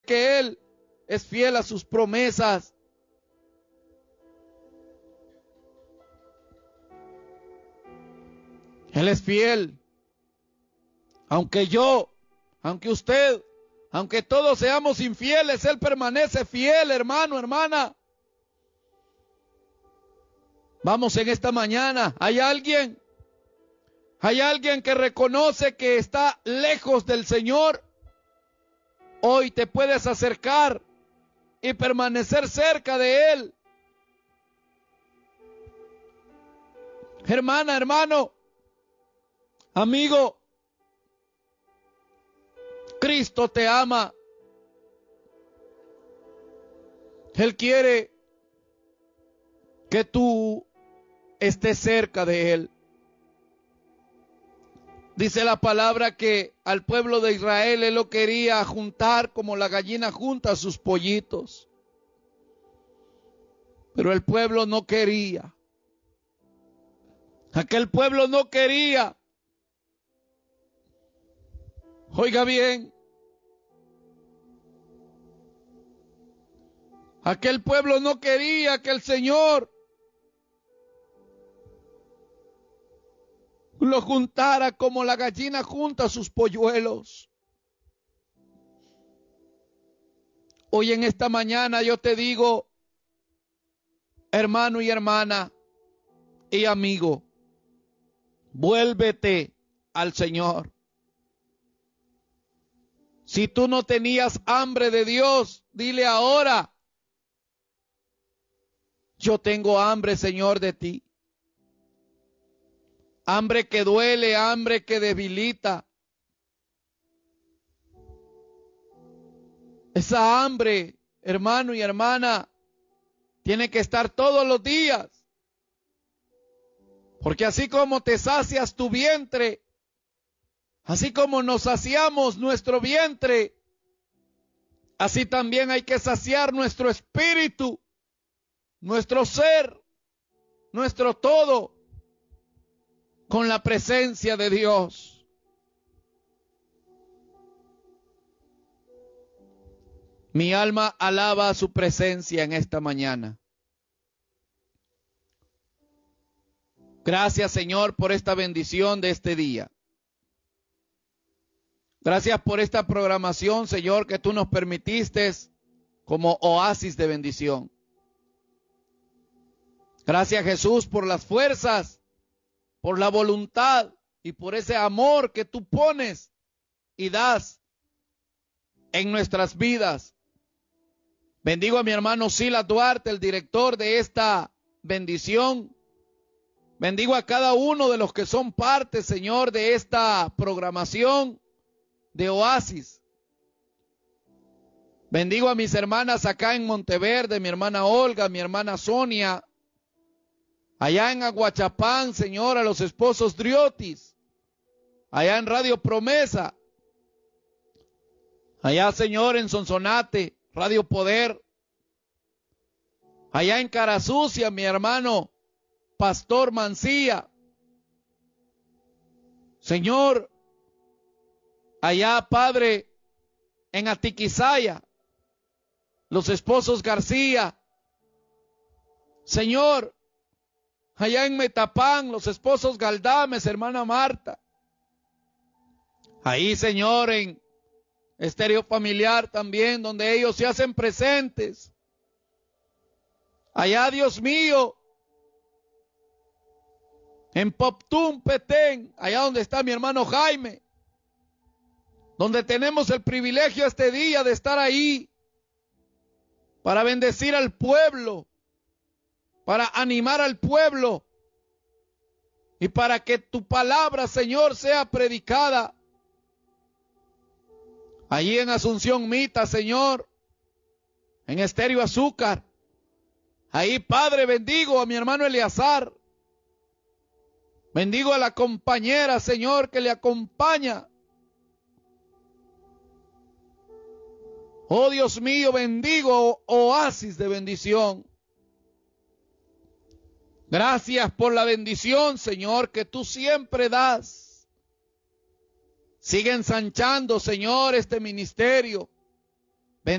que Él es fiel a sus promesas. Él es fiel. Aunque yo, aunque usted, aunque todos seamos infieles, Él permanece fiel, hermano, hermana. Vamos en esta mañana. ¿Hay alguien que reconoce que está lejos del Señor? Hoy te puedes acercar y permanecer cerca de Él. Hermana, hermano, amigo, Cristo te ama. Él quiere que tú estés cerca de Él. Dice la palabra que al pueblo de Israel Él lo quería juntar como la gallina junta a sus pollitos. Pero el pueblo no quería. Aquel pueblo no quería. Oiga bien. Aquel pueblo no quería que el Señor lo juntara como la gallina junta sus polluelos. Hoy en esta mañana yo te digo, hermano y hermana y amigo, vuélvete al Señor. Si tú no tenías hambre de Dios, dile ahora, yo tengo hambre, Señor, de ti. Hambre que duele, hambre que debilita. Esa hambre, hermano y hermana, tiene que estar todos los días. Porque así como te sacias tu vientre, así como nos saciamos nuestro vientre, así también hay que saciar nuestro espíritu, nuestro ser, nuestro todo, con la presencia de Dios. Mi alma alaba su presencia en esta mañana. Gracias, Señor, por esta bendición de este día. Gracias por esta programación, Señor, que tú nos permitiste como oasis de bendición. Gracias, Jesús, por las fuerzas, por la voluntad y por ese amor que tú pones y das en nuestras vidas. Bendigo a mi hermano Silas Duarte, el director de esta bendición. Bendigo a cada uno de los que son parte, Señor, de esta programación de Oasis. Bendigo a mis hermanas acá en Monteverde, mi hermana Olga, mi hermana Sonia. Allá en Aguachapán, Señor, a los esposos Driotis. Allá en Radio Promesa. Allá, Señor, en Sonsonate, Radio Poder. Allá en Carasucia, mi hermano Pastor Mancía. Señor, allá, Padre, en Atiquizaya, los esposos García. Señor, allá en Metapán, los esposos Galdames, hermana Marta. Ahí, Señor, en Estéreo Familiar también, donde ellos se hacen presentes. Allá, Dios mío, en Poptún, Petén, allá donde está mi hermano Jaime, donde tenemos el privilegio este día de estar ahí para bendecir al pueblo, para animar al pueblo y para que tu palabra, Señor, sea predicada. Allí en Asunción Mita, Señor, en Estéreo Azúcar. Ahí, Padre, bendigo a mi hermano Eleazar. Bendigo a la compañera, Señor, que le acompaña. Oh Dios mío, bendigo oasis de bendición. Gracias por la bendición, Señor, que tú siempre das. Sigue ensanchando, Señor, este ministerio.